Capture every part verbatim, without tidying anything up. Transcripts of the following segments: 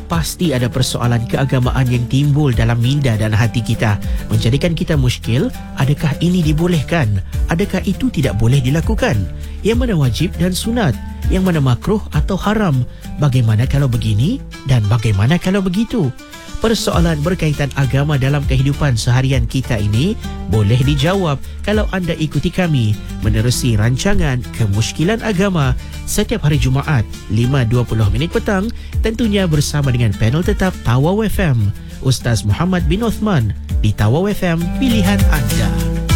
pasti ada persoalan keagamaan yang timbul dalam minda dan hati kita, menjadikan kita muskil. Adakah ini dibolehkan? Adakah itu tidak boleh dilakukan? Yang mana wajib dan sunat? Yang mana makruh atau haram? Bagaimana kalau begini? Dan bagaimana kalau begitu? Persoalan berkaitan agama dalam kehidupan seharian kita ini boleh dijawab kalau anda ikuti kami menerusi rancangan Kemusykilan Agama setiap hari Jumaat lima dua puluh minit petang, tentunya bersama dengan panel tetap Tawau F M, Ustaz Muhammad bin Uthman di Tawau F M, pilihan anda.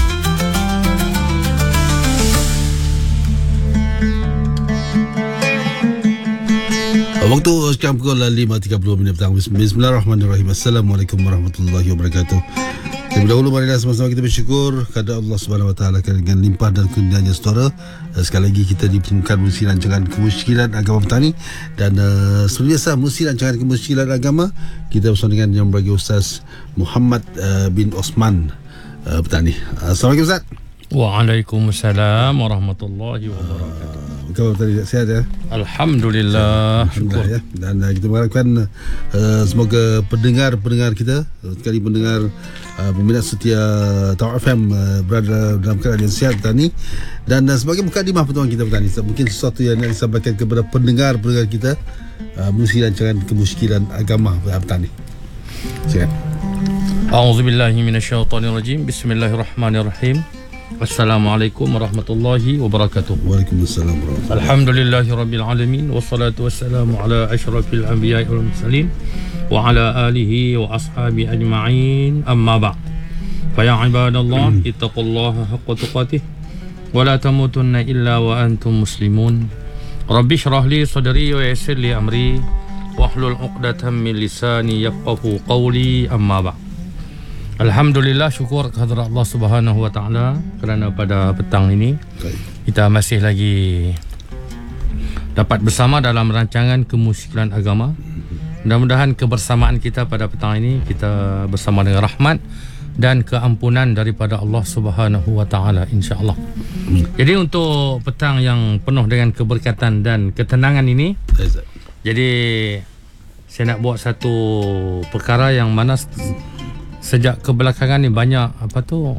Waktu sekarang pukul lima tiga puluh minit petang. Bismillahirrahmanirrahim. Assalamualaikum warahmatullahi wabarakatuh. Terlebih dahulu marilah sama-sama kita bersyukur kepada Allah Subhanahu Wa Taala dengan limpah dan kurnianya saudara. Sekali lagi kita dipertemukan menerusi rancangan Kemusykilan Agama Petani, dan uh, seperti biasa menerusi rancangan Kemusykilan Agama kita bersama dengan yang bagi Ustaz Muhammad uh, bin Osman uh, Petani. Assalamualaikum Ustaz. Waalaikumsalam warahmatullahi wabarakatuh. Kau tadi sihat ya? Alhamdulillah, syukur ya. Dan uh, kita mengharapkan uh, semoga pendengar-pendengar kita, sekali pendengar uh, peminat setia Tawau F M uh, berada dalam keadaan yang sihat petani. Dan uh, sebagai mukadimah pertemuan kita petani, mungkin sesuatu yang nak disampaikan kepada pendengar-pendengar kita uh, menerusi rancangan Kemusykilan Agama Petani. Sihat. A'udzubillahi minasyaitonirrajim. Bismillahirrahmanirrahim. Assalamualaikum warahmatullahi wabarakatuh. Waalaikumsalam warahmatullahi. Alhamdulillahirabbil alamin, wassalatu wassalamu ala asyrafil anbiya'i wal mursalin wa ala alihi wa ashabi ajma'in. Amma ba'd. Fa ya ibadallah, ittaqullaha haqqa tuqatih wa la tamutunna illa wa antum muslimun. Rabbi shrah li sadri wa yassir li amri wahlul 'uqdatam min lisani yafqahu qawli. Amma ba'd. Alhamdulillah, syukur kehadrat Allah Subhanahu Wa Taala kerana pada petang ini kita masih lagi dapat bersama dalam rancangan Kemusykilan Agama. Mudah-mudahan kebersamaan kita pada petang ini kita bersama dengan rahmat dan keampunan daripada Allah Subhanahu Wa Taala, insya-Allah. Jadi untuk petang yang penuh dengan keberkatan dan ketenangan ini, jadi saya nak buat satu perkara yang mana sejak kebelakangan ni banyak apa tu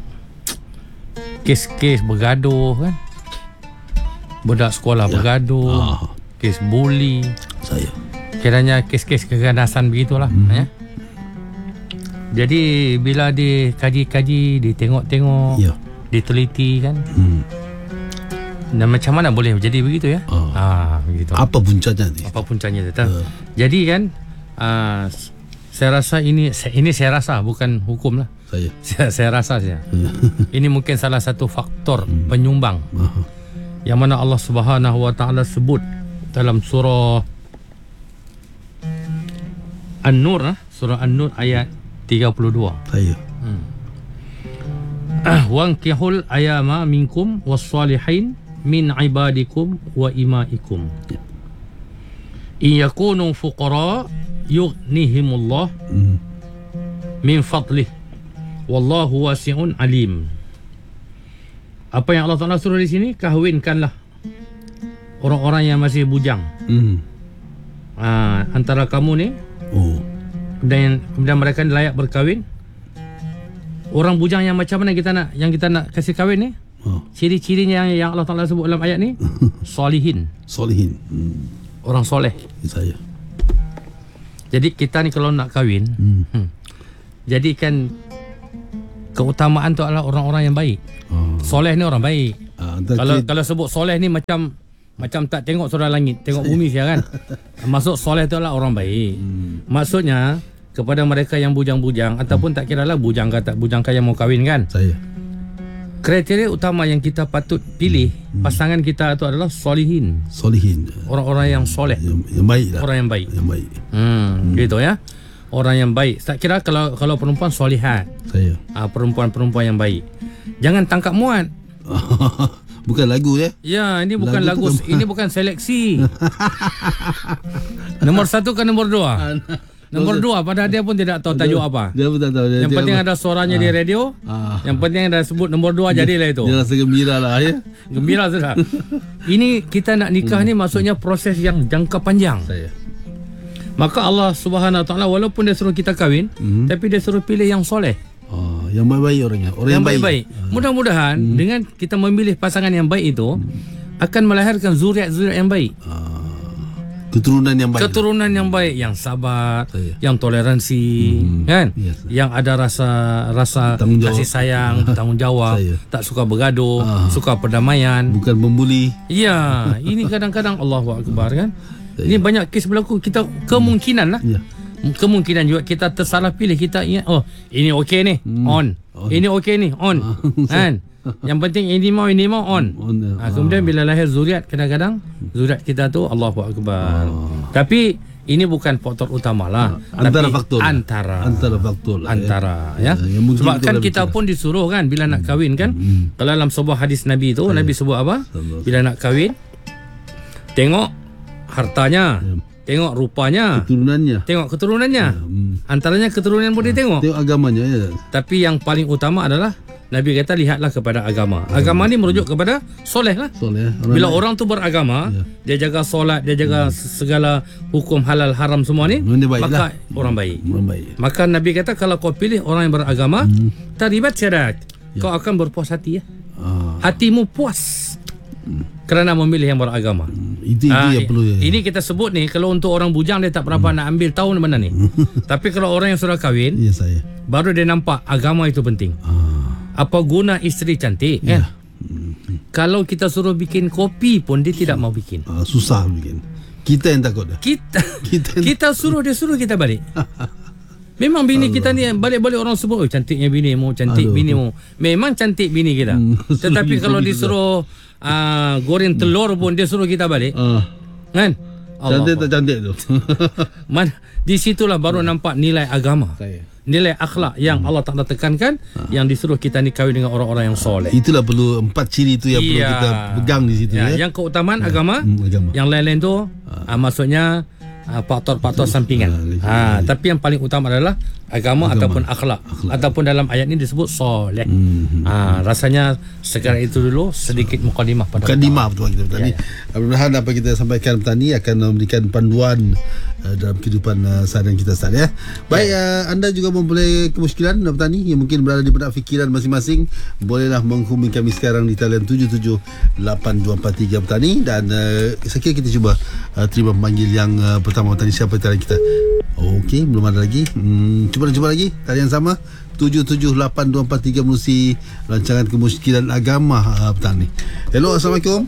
kes-kes bergaduh kan, budak sekolah ya. bergaduh, ah. kes buli, saya kiranya kes-kes keganasan begitulah hmm. ya. Jadi bila dikaji-kaji, ditengok-tengok, ya. diteliti kan, hmm. dan macam mana boleh jadi begitu ya. ah. Ah, begitu. Apa puncanya ni? Apa puncanya tu? Uh. Jadi kan uh, saya rasa ini ini saya rasa bukan hukum lah. Saya saya, saya rasa saja. Ini mungkin salah satu faktor hmm. penyumbang uh-huh. yang mana Allah Subhanahu Wa Taala sebut dalam surah An-Nur, surah An-Nur ayat tiga puluh dua. Saya. Hmm. Wankihul ayama minkum was-salihin min ibadikum wa imaikum. In yakunu fuqara yughnihimullah mm. min fadlih wallahu wasi'un alim. Apa yang Allah Taala suruh di sini, kahwinkanlah orang-orang yang masih bujang. Mm. Ha, antara kamu ni, oh. kemudian, kemudian mereka layak berkahwin. Orang bujang yang macam mana kita nak, yang kita nak kasih kahwin ni? Oh. Ciri-cirinya yang, yang Allah Taala sebut dalam ayat ni, solihin. Solihin. Mm. Orang soleh. Saya. Jadi kita ni kalau nak kahwin, hmm. Hmm, jadi kan keutamaan tu adalah orang-orang yang baik. Oh. Soleh ni orang baik. Ah, kalau kita... kalau sebut soleh ni macam macam tak tengok surau langit, tengok bumi saja kan. Maksud soleh tu adalah orang baik. Hmm. Maksudnya kepada mereka yang bujang-bujang hmm. ataupun tak kiralah bujang ke tak bujang ke yang mau kahwin kan. Saya. Kriteria utama yang kita patut pilih hmm. pasangan kita itu adalah solihin. Solihin. Orang-orang yang soleh. Yang, yang baik lah. Orang yang baik. Yang baik. Hmm, hmm. Gitu ya. Orang yang baik. Tak kira kalau kalau perempuan solihat. Saya. Ah, perempuan-perempuan yang baik. Jangan tangkap muat. Bukan lagu ya? Ya, ini bukan lagu. lagu. Ini bukan seleksi. Nombor satu ke nombor dua? Nombor dua, padahal dia pun tidak tahu tajuk apa. Dia pun tak tahu. Yang penting apa. Ada suaranya ah. di radio. Ah. Yang penting ada sebut nombor dua, dia, jadilah itu. Dia rasa gembira lah ya. Gembira sudah. Ini kita nak nikah hmm. ni maksudnya proses yang jangka panjang. Saya. Maka Allah Subhanahu Wa Taala walaupun dia suruh kita kahwin, hmm. tapi dia suruh pilih yang soleh. Oh, yang baik-baik orangnya. Orang yang, yang baik. baik-baik. Ah. Mudah-mudahan hmm. dengan kita memilih pasangan yang baik itu hmm. akan melahirkan zuriat-zuriat yang baik. Ah. Keturunan yang baik. Keturunan yang baik, yang sabar, Saya. yang toleransi, hmm. kan? Yes. Yang ada rasa rasa kasih sayang, tanggungjawab, tak suka bergaduh, ah. suka perdamaian, bukan membuli. Ya, ini kadang-kadang Allahu Akbar, kan? Saya. Ini banyak kes berlaku, kita kemungkinan lah. Ya. Kemungkinan juga kita tersalah pilih, kita ingat oh, ini okey ni, hmm. on. on. Ini okey ni, on. Kan? Yang penting ini mau ini mau on. on ha, kemudian bila lahir zuriat, kadang-kadang zuriat kita tu Allahu Akbar. Oh. Tapi ini bukan faktor utama lah. Antara tapi faktor. Antara. Antara faktor. Antara ya. ya. ya Sebab kan kita bicara. pun disuruh kan bila hmm. nak kahwin kan. Hmm. Kalau dalam sebuah hadis Nabi tu, Nabi sebut apa? Bila nak kahwin, tengok hartanya. Ya. Tengok rupanya, keturunannya. Tengok keturunannya. Ya, hmm. Antaranya keturunan boleh ya. tengok. Tengok agamanya ya. Tapi yang paling utama adalah Nabi kata lihatlah kepada agama. Agama ni merujuk kepada soleh lah. Soleh. Orang Bila lain. orang tu beragama, ya. dia jaga solat, dia jaga ya. segala hukum halal haram semua ni, maka lah. orang baik. Orang baik. Maka Nabi kata kalau kau pilih orang yang beragama, hmm. taribat syadak, ya. kau akan berpuas hati ya. Ah. Hatimu puas. Hmm. Kerana memilih yang beragama. Hmm. Itu, itu ha, yang perlu ya. Ini kita sebut ni kalau untuk orang bujang dia tak berapa hmm. nak ambil tahu mana ni. Tapi kalau orang yang sudah kahwin, ya, saya. baru dia nampak agama itu penting. Ah. Apa guna isteri cantik ya. kan? Hmm. Kalau kita suruh bikin kopi pun dia tidak mau bikin. Ah, susah bikin. Kita yang takut dah. Kita kita, kita suruh dia suruh kita balik. Memang bini Allah. kita ni balik-balik orang sebut, oh cantiknya bini mu, cantik Aduh. bini mu. Memang cantik bini kita. Hmm. Tetapi kalau disuruh uh, goreng telur pun dia suruh kita balik. Uh. Kan? Cantik tak cantik tu. Man, di situlah baru nampak nilai agama. Saya. Nilai akhlak yang hmm. Allah Ta'ala tekankan, ha. yang disuruh kita ni kahwin dengan orang-orang yang soleh. Itulah perlu empat ciri itu yang ya. perlu kita pegang di situ ya. ya. Yang keutamaan ya. agama, hmm, agama, yang lain-lain tu ha. uh, maksudnya uh, faktor-faktor sampingan. Ha, ha, tapi yang paling utama adalah agama, agama. ataupun akhlak. akhlak. Ataupun dalam ayat ni disebut soleh. Hmm. Ha, rasanya sekarang itu dulu sedikit mukadimah pada mukadimah betul kita petani. Ya, ya. Mudah-mudahan apa kita sampaikan petani akan memberikan panduan uh, dalam kehidupan uh, seharian kita Ustaz ya. Baik, ya. Uh, anda juga mempunyai kemusykilan petani yang mungkin berada di benak fikiran masing-masing, bolehlah menghubungi kami sekarang di talian tujuh tujuh lapan dua empat tiga petani, dan uh, saya kira kita cuba uh, terima panggil yang uh, pertama petani. Siapa talian kita? Okey, belum ada lagi. Hmm, cuba cuba lagi talian sama tujuh tujuh lapan dua empat tiga menerusi rancangan kemusykilan agama uh, petani. Hello, Assalamualaikum.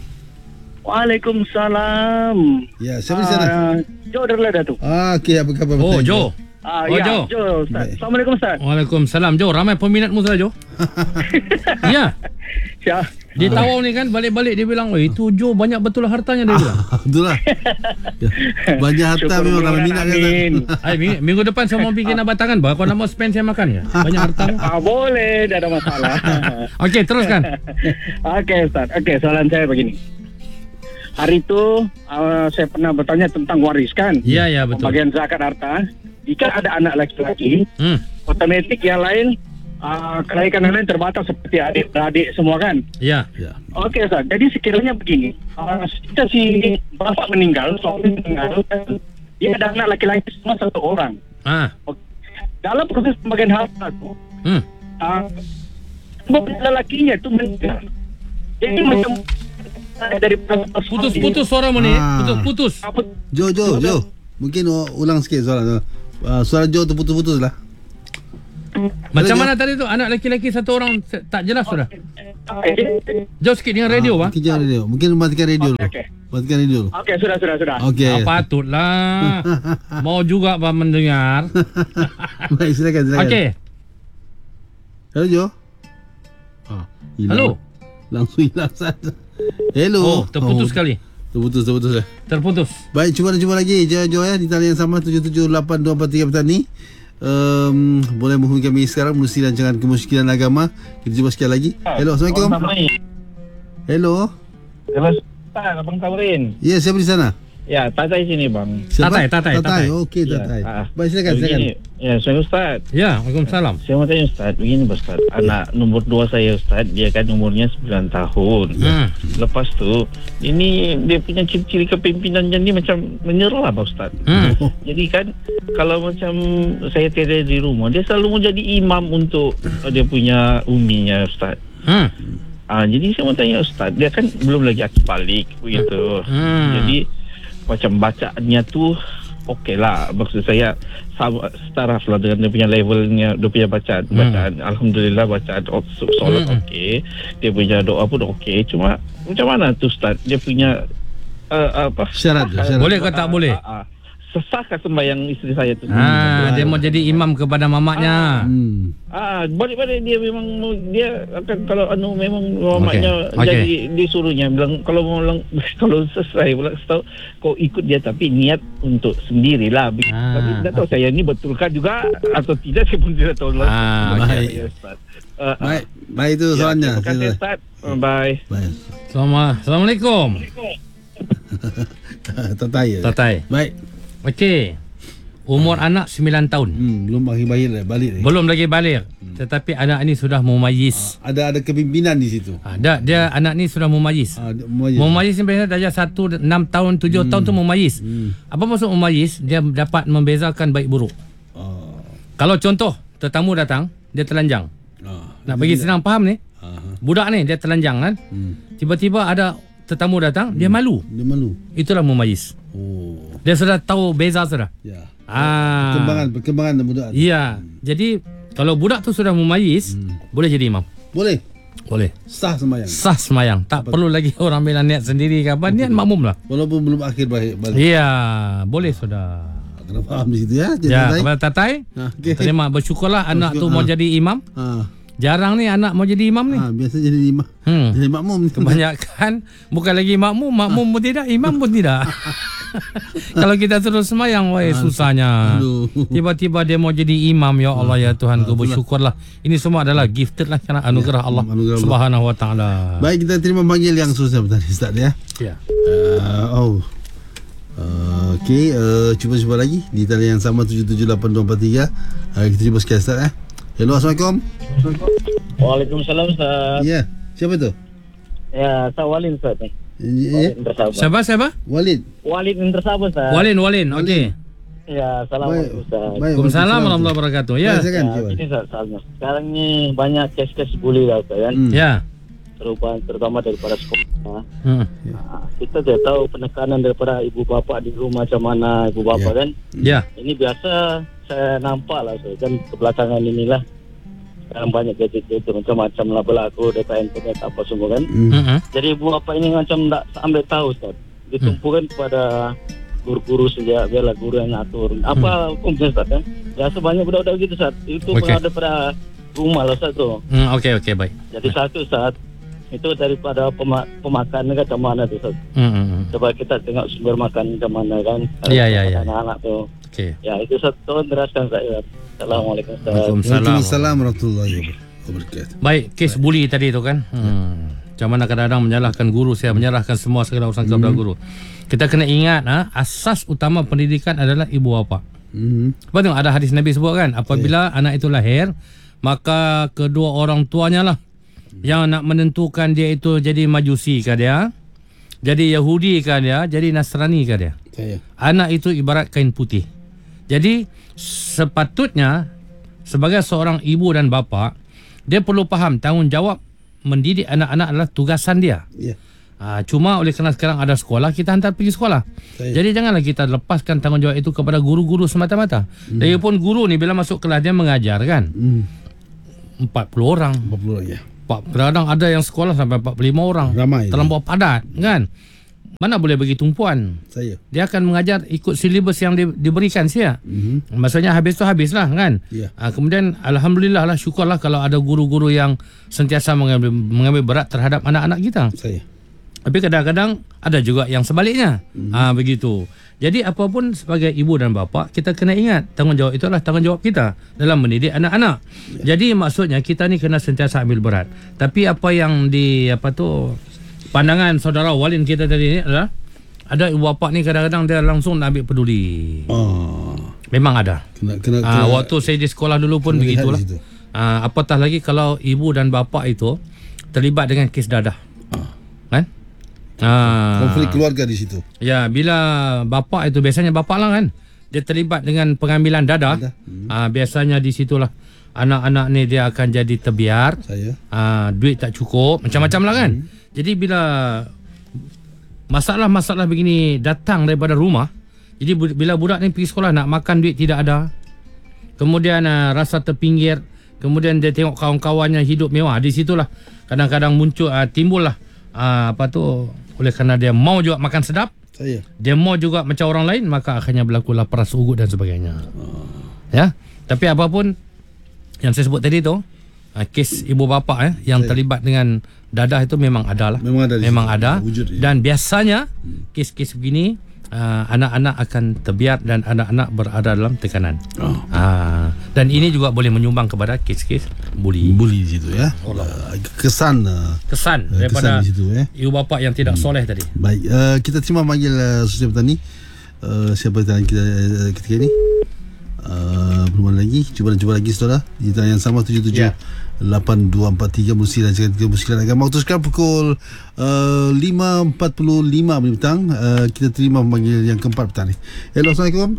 Waalaikumsalam. Ya, siapa di sana? Uh, Jo dari Ladatu. Ah, okey, apa khabar? Oh, Jo. Ah, oh, ya, Jo. Jo, Ustaz. Assalamualaikum, Ustaz. Waalaikumsalam, Jo. Ramai peminatmu sudah, Jo. Ya. Ya. Di Tawau ni kan balik-balik dia bilang, "Oh, itu Jo banyak betul hartanya," dia bilang. Betul lah. Banyak harta memang kalau minat dia. Ai, minggu depan saya mau bikin abatangan, bah. Kau nak mau spend saya makan ya? Banyak harta. Ah, boleh, tak ada masalah. Okey, teruskan. Okey, Ustaz. Okey, soalan saya begini. Hari itu uh, saya pernah bertanya tentang waris kan? Iya, ya, betul. Bagian zakat harta. Jika ada anak laki-laki, hmm. otomatik yang lain uh, kelaikan yang lain terbatas seperti adik-adik semua kan? Iya. Ya. Okey, Ustaz. Jadi sekiranya begini, uh, jika si bapak meninggal, suami meninggal, dia ada anak laki-laki semua satu orang. Ah. Okay. Dalam proses pembagian harta itu, hmm. uh, lelakinya itu meninggal. Jadi hmm. macam dari putus-putus suara mana? Ah. Putus-putus. Jo, Jo, Jo. Mungkin ulang sikit suara tu. Uh, suara Jo tu putus-putus lah. Macam mana tadi tu? Anak lelaki-lelaki satu orang tak jelas sudah. Jauh sikit dengan radio, ah, Mungkin jangan radio. Mungkin matikan radio dulu. Okay, okay. Matikan radio dulu. Okey, sudah, sudah, sudah. Okey. Ah, patutlah. Mau juga Pak mendengar. Baik, silakan, silakan. Okey. Hello, Jo. Ah, hilang. Halo. Langsung hilang saja. Hello. Oh, terputus oh. sekali. Terputus, terputus eh. Terputus. Baik, cuba cuba lagi. Jo ya di talian yang sama tujuh tujuh lapan dua empat tiga petani. Um, boleh menghubungi kami sekarang menerusi rancangan kemusykilan agama. Kita cuba sekali lagi. Hello, Assalamualaikum. Oh, Hello. Hello, Ustaz, Abang Taurin. Ya, siapa di sana? Ya, Tatai sini bang. Tatai, Tatai, Tatai. Okey, Ya, Tatai. ah. Baik, silakan, silakan. Begini, ya, saya Ustaz. Ya, Waalaikumsalam. Saya mau tanya Ustaz, begini Ustaz. Anak nombor dua saya Ustaz, dia kan umurnya sembilan tahun. Hmm. Lepas tu, ini dia punya ciri-ciri kepimpinan ni macam menyerah Pak Ustaz. Hmm. Jadi kan, kalau macam saya tiada di rumah, dia selalu mau jadi imam untuk dia punya uminya Ustaz. Hmm. Ah, jadi saya mau tanya Ustaz, dia kan belum lagi akil balik begitu. Hmm. Jadi macam bacaannya tu okey lah, maksud saya sama setaraf lah dengan dia punya levelnya, dia punya bacaan Hmm. bacaan Alhamdulillah, bacaan solat Hmm. okey, dia punya doa pun okey. Cuma macam mana tu Ustaz, dia punya uh, apa Syarat, syarat. Boleh ke tak boleh? uh, uh, sesahkah sembahyang isteri saya tu? Ha, dia mau jadi imam kepada mamaknya. Hmm. Ah, balik-balik dia memang mau- dia akan kalau anu memang mamaknya Okey. jadi disuruhnya bilang kalau mau lang, kalau selesai pula tahu kau ikut dia tapi niat untuk sendirilah. Ah. Tapi tidak tahu saya ni betulkah juga atau tidak, saya pun tidak tahu. Ah, baik. Ya, Ustaz. Ah, ah. Baik, baik itu Ya, soalnya. terima kasih Ustaz. Bye. Baik. Selamat. Assalamualaikum. Tatai. ya? Tatai. Baik. Okey. Umur anak sembilan tahun. Hmm, belum bagi balik lah, balik ni. Belum lagi balik. Tetapi anak ni sudah mumayyiz. Ada ada kepimpinan di situ. Ha, dia, dia anak ni sudah mumayyiz. Ah, dia- mumayyiz. Mumayyiz ni biasanya darjah satu, enam tahun, tujuh tahun tu mumayyiz. Hmm. Apa maksud mumayyiz? Dia dapat membezakan baik buruk. Ah. Kalau contoh, tetamu datang, dia telanjang. Ah. Nak bagi senang faham ni, Ah. budak ni dia telanjang kan. Hmm. Tiba-tiba ada tetamu datang, dia malu. Dia malu. Itulah mumayyiz. Oh. Dia sudah tahu beza sudah. Ya. Ah. Perkembangan perkembangan budak. Ya. Jadi kalau budak tu sudah mumayyiz, boleh jadi imam. Boleh. Boleh. Sah sembahyang. Sah semayang. Tak perlu lagi orang bila niat sendiri ke apa. Niat makmum lah. Walaupun belum akhir balik. balik. Ya. Boleh sudah. Kena faham di situ ya. Jadi Ya. Tatai. Kepada Tatai. Ah, okey. Terima. Bersyukurlah anak tu Bersyukur, mau ah. jadi imam. Ah. Jarang ni anak mau jadi imam ni. Ah, biasa jadi imam. Hmm. Jadi makmum. Kebanyakan bukan lagi makmum, makmum pun tidak, imam pun tidak. Kalau kita terus semayang, wah susahnya. Aduh. Tiba-tiba dia mau jadi imam, ya Allah ya Tuhan, ku bersyukurlah. Ini semua adalah gifted lah kerana anugerah Allah anugerah Allah. Subhanahu wa taala. Baik, kita terima panggil yang susah tadi Ustaz ya. Ya. Uh, oh. Uh, Okey, uh, cuba-cuba lagi di talian yang sama tujuh tujuh lapan dua empat tiga. Uh, kita cuba sekali Ustaz eh. Hello, Assalamualaikum. Waalaikumsalam Ustaz. Ya, siapa tu? Ya, saya Walid Ustaz ni. Ya, Intersabah. Siapa siapa? Walid. Walid Intersabah Ustaz. Walin Walin. Okey. Ya, assalamualaikum Ustaz. Waalaikumsalam warahmatullahi wabarakatuh. Ya. Ya, silakan. Ya, Cuba. ini Ustaz, soalnya. Sekarang ni banyak kes-kes bully lah Ustaz kan. Hmm. Ya. Terutama, terutama daripada sekolah. Hmm. Ha, kita tidak tahu penekanan daripada ibu bapa di rumah macam mana ibu bapa Ya. kan. Ya. Ini biasa saya nampak lah Ustaz kan kebelakangan inilah. Sekarang banyak gadget-gadget macam-macam lah berlaku dekat internet apa semua kan. Hmm. Hmm. Jadi ibu bapa ini macam tak ambil tahu Ustaz. Ditumpukan kepada guru-guru sejak biarlah guru yang ngatur. Apa hukumnya Ustaz kan? Biasa banyak budak-budak gitu Ustaz. Itu Okey. pengaruh daripada rumah lah Ustaz tu. Hmm. Okey okey baik. Jadi satu Ustaz itu daripada pema- pemakan macam mana tu Ustaz. Hmm. hmm. Sebab kita tengok sumber makan macam mana kan. Ya, ya, ya. Anak-anak tu. Okey. Ya itu satu teraskan saya. Assalamualaikum Ustaz. Waalaikumsalam. Waalaikumsalam warahmatullahi wabarakatuh. Baik, kes bully tadi tu kan. Hmm. Macam mana kadang-kadang menyalahkan guru, saya menyalahkan semua segala urusan kepada guru. Kita kena ingat ha, asas utama pendidikan adalah ibu bapa. Hmm. Sebab tengok ada hadis Nabi sebut kan, apabila anak itu lahir, maka kedua orang tuanya lah yang nak menentukan dia itu jadi Majusi kah dia, jadi Yahudi kah dia, jadi Nasrani kah dia. Saya. Anak itu ibarat kain putih. Jadi sepatutnya sebagai seorang ibu dan bapa, dia perlu faham tanggungjawab mendidik anak-anak adalah tugasan dia. Ya. Ha, cuma oleh kerana sekarang ada sekolah, kita hantar pergi sekolah. Saya. Jadi janganlah kita lepaskan tanggungjawab itu kepada guru-guru semata-mata. Hmm. Lagipun guru ni bila masuk kelas dia mengajar kan, Hmm. empat puluh orang. empat puluh ya. Kadang ada yang sekolah sampai empat puluh lima orang. Ramai. Terlampau padat kan. Mana boleh bagi tumpuan. Saya. Dia akan mengajar ikut silibus yang di, diberikan sia. Mhm. Maksudnya habis tu habislah kan. Ya. Ha, kemudian alhamdulillah lah, syukurlah kalau ada guru-guru yang sentiasa mengambil mengambil berat terhadap anak-anak kita. Saya. Tapi kadang-kadang ada juga yang sebaliknya. Hmm. Ha, begitu. Jadi apapun sebagai ibu dan bapa, kita kena ingat tanggungjawab itu adalah tanggungjawab kita dalam mendidik anak-anak. Ya. Jadi maksudnya kita ni kena sentiasa ambil berat. Tapi apa yang di apa tu pandangan saudara Walin kita tadi ni adalah ada ibu bapa ni kadang-kadang dia langsung nak ambil peduli. Oh. Memang ada. Kena, kena, Ah, kena, waktu saya di sekolah dulu pun begitulah. Ah, apatah lagi kalau ibu dan bapa itu terlibat dengan kes dadah. Ah. Kan? Ah. Konflik keluarga di situ. Ya, bila bapa itu biasanya bapa lah kan. Dia terlibat dengan pengambilan dadah. Dadah. Hmm. Ah, biasanya di situlah anak-anak ni dia akan jadi terbiar. Saya. Ah, duit tak cukup, macam-macam lah kan. Hmm. Jadi bila masalah-masalah begini datang daripada rumah, jadi bila budak ni pergi sekolah nak makan duit tidak ada. Kemudian uh, rasa terpinggir, kemudian dia tengok kawan-kawannya hidup mewah. Di situlah kadang-kadang muncul uh, timbullah uh, apa tu, oleh kerana dia mau juga makan sedap, Saya. dia mau juga macam orang lain, maka akhirnya berlakulah peras ugut dan sebagainya. Oh. Ya. Tapi apapun yang saya sebut tadi tu, uh, kes ibu bapa eh yang saya. terlibat dengan dadah itu memang ada lah. Memang ada. Memang situ. ada. Wujud, ya. Dan biasanya kes-kes begini uh, anak-anak akan terbiar dan anak-anak berada dalam tekanan. Oh. Uh, dan ini juga boleh menyumbang kepada kes-kes buli. Buli di situ ya. Uh, kesan uh, Kesan uh, daripada kesan di situ ya. ibu bapa yang tidak hmm. soleh tadi. Baik, uh, kita terima panggil uh, Sosial Petani. Uh, siapa tanya kita uh, ketika ini? Uh, belum ada lagi. Cuba dan cuba lagi saudara. Di tanya yang sama tujuh tujuh lapan dua empat tiga Musi dan Muskilan Agama. Waktu sekarang pukul uh, lima empat puluh lima petang. Uh, kita terima panggil yang keempat petang ni. Hello, Assalamualaikum.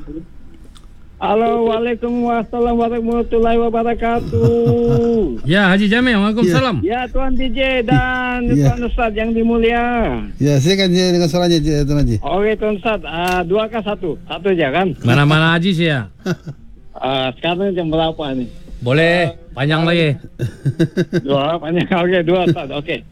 Halo, Waalaikumsalam warahmatullahi wabarakatuh. Ya, Haji Jamil, Waalaikumsalam. Ya, Tuan D J dan Ya. Tuan Ustaz yang dimulia. Ya, silakan je dengan soalannya Tuan Haji. Oke, Tuan Ustaz, uh, dua kah satu? Satu aja kan? Mana-mana Haji sih ya. Uh, sekarang jam berapa nih? Boleh, panjang lagi. Dua, panjang. Oke, dua Ustaz. Oke.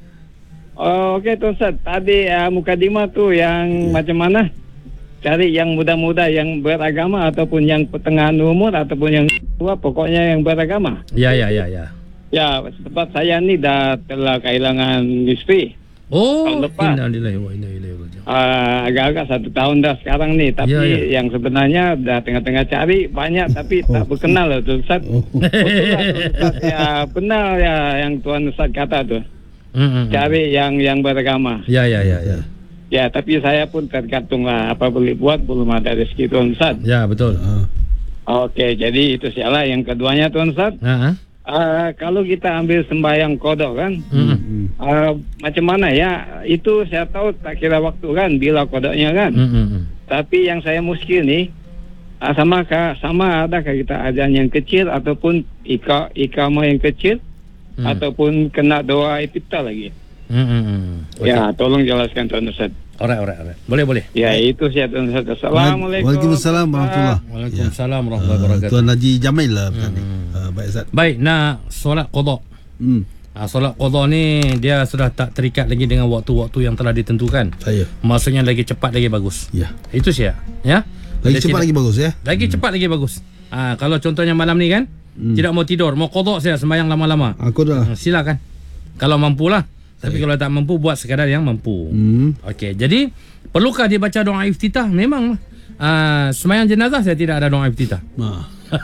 Oh, Oke, Tuan Ustaz. Tadi uh, mukadimah tuh yang macam mana? Cari yang muda-muda yang beragama ataupun yang pertengahan umur ataupun yang tua, pokoknya yang beragama. Ya, ya, ya, ya. Ya, tempat saya ni dah telah kehilangan istri. Oh, Tahun depan. innalillahi wa inna ilaihi raji'un. Uh, agak-agak satu tahun dah sekarang nih. Tapi Ya, ya. yang sebenarnya dah tengah-tengah cari banyak tapi tak berkenal lah Tuan Ustaz. Oh. Betul lah, Tuan Ustaz. Ya, benar ya yang Tuan Ustaz kata tuh. Mm-mm. Cari yang yang beragama. Ya, ya, ya, ya. Ya, tapi saya pun tergantung lah apa boleh buat, belum ada rezeki Tuan Ustaz. Ya, betul. Uh. Oke, jadi itu sialah. Yang keduanya Tuan Ustaz. Ha. Uh, kalau kita ambil sembahyang kodok kan, Mm-mm. uh, macam mana ya? Itu saya tahu tak kira waktu kan, bila kodoknya kan. Mm-mm. Tapi yang saya muskil nih, uh, sama kah, sama adakah kita azan yang kecil ataupun ika ikamah yang kecil, Mm. ataupun kena doa iftitah lagi? Mm-mm. Ya, tolong jelaskan Tuan Ustaz. Alright, alright, alright. Boleh, boleh. Ya, itu saya Tuan Ustaz. Assalamualaikum. Waalaikumsalam warahmatullahi. Waalaikumsalam warahmatullahi Uh, wabarakatuh. Tuan Haji Jamil lah petang ni. Uh, baik Ustaz. Baik, nak solat qada. Hmm. Ah, solat qada ni dia sudah tak terikat lagi dengan waktu-waktu yang telah ditentukan. Saya. Maksudnya lagi cepat lagi bagus. Ya. Itu saya, ya. Lagi Dia cepat tidak- lagi bagus ya. Lagi cepat lagi bagus. Ah, kalau contohnya malam ni kan, hmm. tidak mau tidur, mau qada saya sembahyang lama-lama. Aku dah. Ah, silakan. Kalau mampulah. Tapi kalau tak mampu, buat sekadar yang mampu. Hmm. Okey, jadi perlukah dia baca doa iftitah? Memang uh, sembahyang jenazah saya tidak ada doa iftitah. Ah.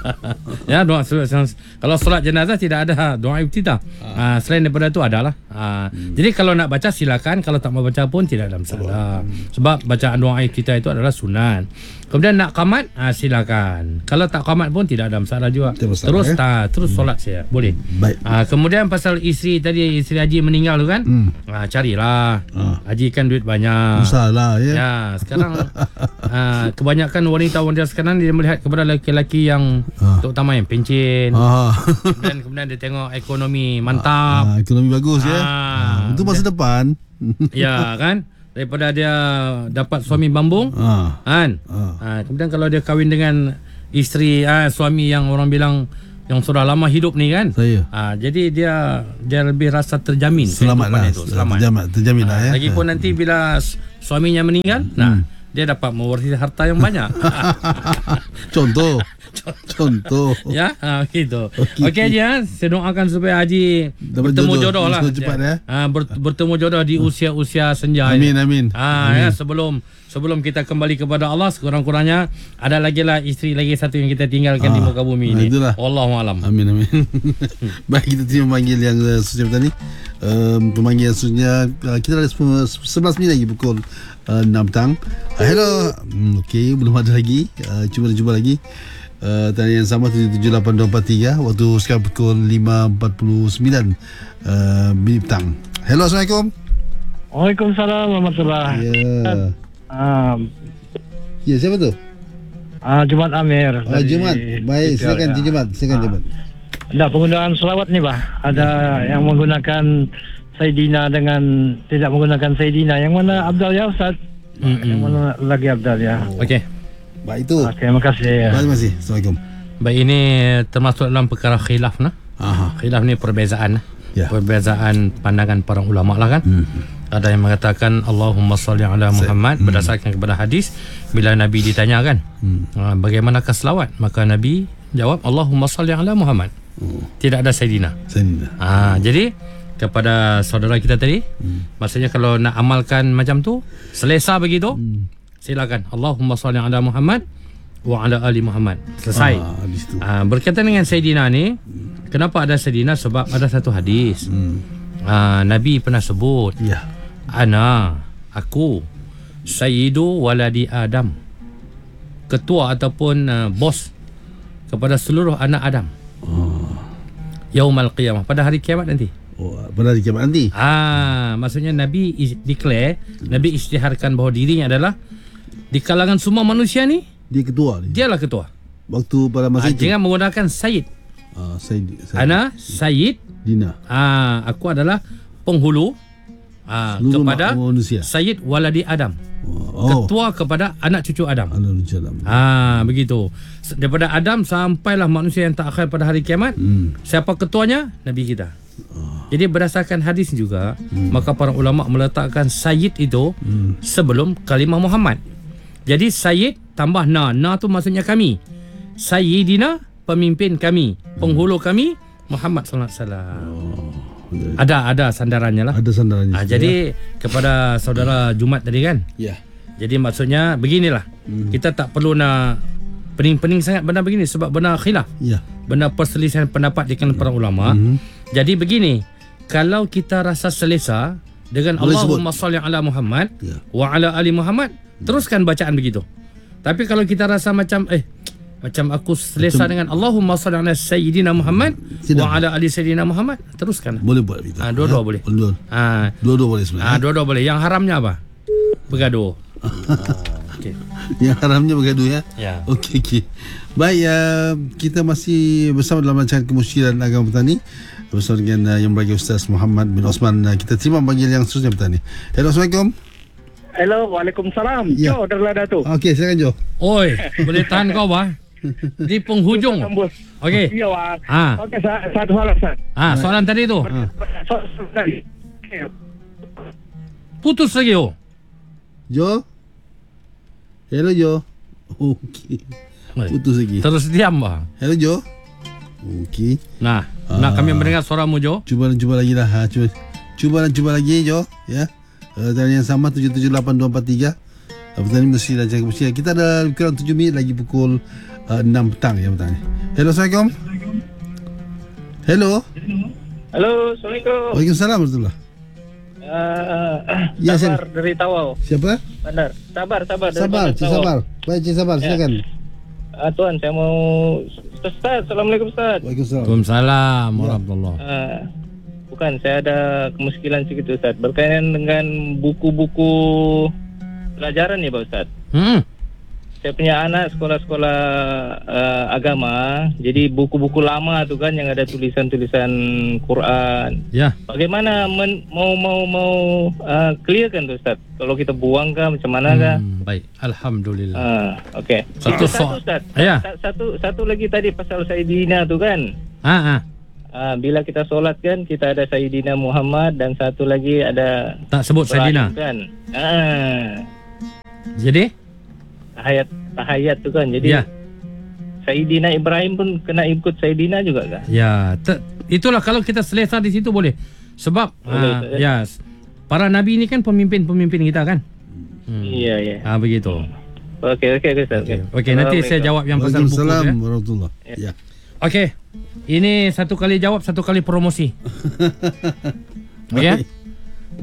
Ya, doa kalau solat jenazah tidak ada doa iftitah. Ah. Uh, selain daripada itu adalah. Uh, hmm. Jadi kalau nak baca silakan, kalau tak mau baca pun tidak ada masalah. Hmm. Sebab bacaan doa iftitah itu adalah sunat. Kemudian nak qamat, uh, silakan. Kalau tak qamat pun tidak ada masalah juga. Masalah, terus ya? uh, terus solat saya boleh. Baik. Uh, kemudian pasal isteri tadi, isteri Haji meninggal tu kan? Hmm. Uh, carilah. Ah. Haji kan duit banyak. Usahalah ya. Ya, sekarang uh, kebanyakan wanita-wanita sekarang dia melihat kepada lelaki-lelaki yang Ah. terutama yang pencen. Ah. Dan kemudian dia tengok ekonomi mantap. Ah, ekonomi bagus ya. Ah. Ah, untuk masa depan. Ya kan? Daripada dia dapat suami bambung, Ah. kan? Ah. Ah, kemudian kalau dia kahwin dengan isteri ah, suami yang orang bilang yang sudah lama hidup ni kan. Saya. Ah, jadi dia dia lebih rasa terjamin. Selamat lah. kehidupan itu. Selamat. Terjamin, terjamin lah ya. Ah, lagipun nanti bila suaminya meninggal, nah dia dapat mewarisi harta yang banyak. Contoh. Contoh. Ya, ha, gitu. Okey. Okey okay, dia, saya doakan supaya Haji Dapat bertemu jodoh, jodoh, lah. cepat, ya. Ha, ber, bertemu jodoh di usia-usia senja. Amin, ya. amin. Ha, amin. ya, sebelum sebelum kita kembali kepada Allah, sekurang-kurangnya ada lagi lah isteri lagi satu yang kita tinggalkan ah, di muka bumi ini. Itulah. Wallahualam. Amin, amin. Baik, kita terima panggil yang uh, sosial tadi. Um, pemanggil yang seterusnya uh, kita ada sebelas minit lagi pukul uh, enam petang. Uh, hello. Hmm, Okey, belum ada lagi. Uh, cuba jumpa lagi. Uh, tadi yang sama tujuh tujuh lapan dua empat tiga. Waktu sekarang pukul lima empat puluh sembilan uh, minit petang. Hello, Assalamualaikum. Waalaikumsalam warahmatullahi. Ya. Yeah. Um, Ya, siapa tu? uh, Jumat Amir. Ah, Jumat. Baik, silakan ya. Jumat. Silakan Jumat. Ada penggunaan selawat ni, bah. Ada yang menggunakan Sayyidina dengan tidak menggunakan Sayyidina. Yang mana Abdal ya, Ustaz? Mm-mm. Yang mana lagi Abdal ya? Okey. Baik itu. Okey, terima kasih. Ya. Terima kasih. Assalamualaikum. Baik, ini termasuk dalam perkara khilaf nah. Aha. Khilaf ni perbezaan. Ya. Perbezaan pandangan para ulama lah kan. Hmm. Ada yang mengatakan Allahumma salli ala Muhammad hmm. berdasarkan kepada hadis bila Nabi ditanyakan hmm. bagaimanakah selawat, maka Nabi jawab Allahumma salli ala Muhammad. Oh. Tidak ada Sayyidina. Sayyidina. Ah, jadi kepada saudara kita tadi, hmm. maksudnya kalau nak amalkan macam tu, selesa begitu, hmm. silakan Allahumma salli ala Muhammad wa ala ali Muhammad. Selesai. Ah, ah, berkaitan dengan Sayyidina ni, hmm. kenapa ada Sayyidina? Sebab ada satu hadis. Hmm. Ah, Nabi pernah sebut, ya. Ana, aku, Sayyidu waladi Adam, ketua ataupun uh, bos kepada seluruh anak Adam. Oh. Yaumal qiyamah, pada hari kiamat nanti. Oh, pada hari kiamat nanti. Ah, maksudnya Nabi is- declare, Nabi isytiharkan bahawa dirinya adalah di kalangan semua manusia ni, dia ketua ni. dialah ketua. Waktu pada masa Ah, itu. jangan menggunakan Sayyid. Ah, Sayyid, Sayyid. Ana Sayyid. Dina. Ah, aku adalah penghulu ah, kepada manusia. Sayyid waladi Adam. Oh. Ketua kepada anak cucu Adam. Anak cucu Adam. Ah, begitu. Daripada Adam sampailah manusia yang terakhir pada hari kiamat. Hmm. Siapa ketuanya? Nabi kita. Oh. Jadi berdasarkan hadis juga, hmm. maka para ulama meletakkan Sayyid itu hmm. sebelum kalimah Muhammad. Jadi Sayyid tambah na. Na tu maksudnya kami. Sayyidina, pemimpin kami, penghulu kami, Muhammad sallallahu alaihi wasallam. Oh. Ada ada sandarannya lah. Ada sandarannya. Ah, jadi kepada saudara Jumat tadi kan. Ya. Jadi maksudnya beginilah. Hmm. Kita tak perlu nak pening-pening sangat benda begini sebab benda khilaf. Ya. Benda perselisihan pendapat di kalangan para ulama. Hmm. Jadi begini, kalau kita rasa selesa dengan boleh Allahumma salli ala Muhammad ya. wa ala ali Muhammad, teruskan bacaan begitu. Tapi kalau kita rasa macam eh macam aku selesa macam, dengan Allahumma salli ala Sayyidina Muhammad Tidak. wa ala ali Sayyidina Muhammad, teruskan. Boleh buat begitu. Ah, dua-dua ya? boleh. Dua. Ah, dua-dua boleh sebenarnya. Ah, dua-dua boleh. Yang haramnya apa? Bergaduh. ah, okay. Yang haramnya bergaduh ya. Ya. Okey okey. Baik, uh, kita masih bersama dalam rancangan Kemusykilan Agama Petani bersama dengan uh, yang berbahagia Ustaz Muhammad bin Osman. Uh, kita terima panggil yang seterusnya petani. Hello, Assalamualaikum. Hello, Waalaikumsalam. Ya. Jo, dari Datuk. Okey, silakan Jo. Oi, boleh tahan kau bah? Di penghujung. Okey. Ya, Wak. Ah. Okey, satu soalan, Ustaz. Ah, soalan tadi tu. Ah. Soalan tadi. Putus lagi oh. Jo. Hello Jo. Okey. Putus lagi. Terus diam bah. Hello Jo. Okey. Nah, Ah. nak kami mendengar suaramu Jo. Cuba dan cuba lagi lah. Ha, cuba. Cuba dan cuba lagi Jo, ya. Uh, dan yang sama tujuh tujuh lapan dua empat tiga. Uh, petani mesti dah jaga mesti. Kita ada kurang tujuh minit lagi pukul uh, enam petang ya petani. Hello, Assalamualaikum. Hello. Halo, Assalamualaikum. Waalaikumsalam warahmatullahi. Uh, Ya, sabar saya- dari Tawau. Siapa? Bandar. Sabar, sabar dari Sabar, Bandar Cik Tawau. Sabar. Baik, Cik Sabar, silakan. Ah, Tuan, saya mau Ustaz, Assalamualaikum Ustaz. Waalaikumsalam. Waalaikumsalam warahmatullahi. Ah, bukan, saya ada kemuskilan sedikit Ustaz. Berkaitan dengan buku-buku pelajaran ni Pak Ustaz. Hmm. Saya punya anak sekolah-sekolah uh, agama. Jadi buku-buku lama tu kan yang ada tulisan-tulisan Quran. Ya. Bagaimana men, mau mau mau uh, clearkan tu Ustaz? Kalau kita buang kah macam mana kah? Hmm, baik. Alhamdulillah. Ah, okey. Satu Itu soal. Ustaz. Ya. Sa- Satu satu lagi tadi pasal Sayyidina tu kan. Ah, ah. Ah, bila kita solat kan kita ada Sayyidina Muhammad dan satu lagi ada Tak sebut Sayyidina. Ibrahim kan. Ah. Jadi? Tahayat tahayat tu kan. Jadi Ya. Saidina Ibrahim pun kena ikut Saidina juga kan? Ya, te- itulah kalau kita selesa di situ boleh. Sebab Boleh, uh, Ustaz, ya, para nabi ni kan pemimpin-pemimpin kita kan. Hmm. Iya, iya. Ah begitu. Okey, okey, Ustaz. Okey, Okey, nanti saya jawab yang pasal buku. Waalaikumsalam Ya. warahmatullahi. Ya. Okey. Ini satu kali jawab, satu kali promosi. Okey.